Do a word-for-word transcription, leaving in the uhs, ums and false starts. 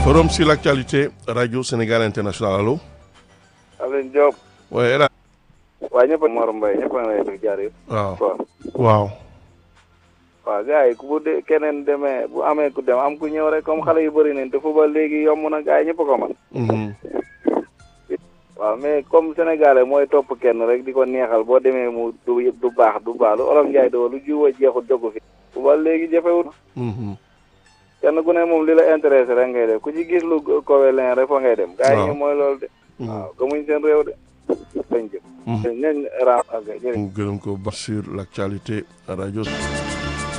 Forum sur l'actualité, Radio Sénégal International, allô? Alain Diop. Oui, là. waaw ñëpp a Mor Mbaye ñëpp a ngi lay déglu jaar yëpp. waaw waaw. waaw. waaw gars yi bu de keneen demee bu amee ku dem am ku ñëw rek comme xale yu bëri nañ te football léegi yomb na gars yi ñëpp a ko mën. waaw mais comme sénégalais mooy topp kenn rek di ko neexal boo demee mu du du baax du baax lu olof Ndiaye doo lu jiw a jeexul jogu fi. football léegi jafewul. kenn ku ne moom li la intéressé rek ngay def ku ci gis lu kowe leen rek fa ngay dem. gars yi mooy loolu de. waaw gëmuñ seen réew de. dañ jëm. ñooñu raam ak jërëjëf. gërëm ko ba sur l'actualité radio.